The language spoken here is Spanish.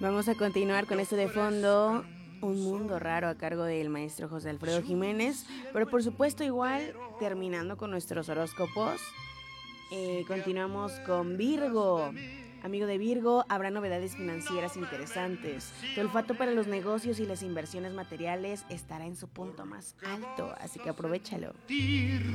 Vamos a continuar con esto de fondo, Un Mundo Raro a cargo del maestro José Alfredo Jiménez, pero por supuesto igual terminando con nuestros horóscopos, continuamos con Virgo. Amigo de Virgo, habrá novedades financieras interesantes. Tu olfato para los negocios y las inversiones materiales estará en su punto más alto, así que aprovéchalo.